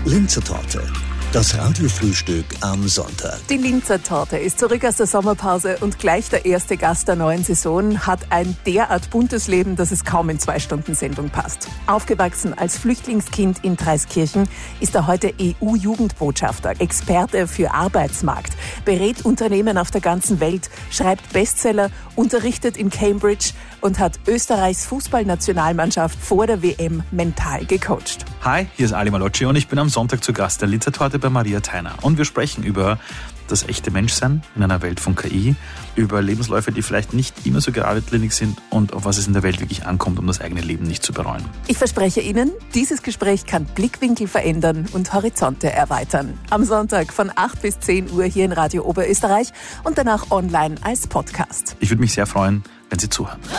Linzer Torte. Das Radiofrühstück am Sonntag. Die Linzer Torte ist zurück aus der Sommerpause und gleich der erste Gast der neuen Saison hat ein derart buntes Leben, dass es kaum in 2 Stunden Sendung passt. Aufgewachsen als Flüchtlingskind in Dreiskirchen ist er heute EU-Jugendbotschafter, Experte für Arbeitsmarkt, berät Unternehmen auf der ganzen Welt, schreibt Bestseller, unterrichtet in Cambridge und hat Österreichs Fußballnationalmannschaft vor der WM mental gecoacht. Hi, hier ist Ali Malocci und ich bin am Sonntag zu Gast der Linzer Torte bei Maria Theiner. Und wir sprechen über das echte Menschsein in einer Welt von KI, über Lebensläufe, die vielleicht nicht immer so geradlinig sind und auf was es in der Welt wirklich ankommt, um das eigene Leben nicht zu bereuen. Ich verspreche Ihnen, dieses Gespräch kann Blickwinkel verändern und Horizonte erweitern. Am Sonntag von 8 bis 10 Uhr hier in Radio Oberösterreich und danach online als Podcast. Ich würde mich sehr freuen, wenn Sie zuhören.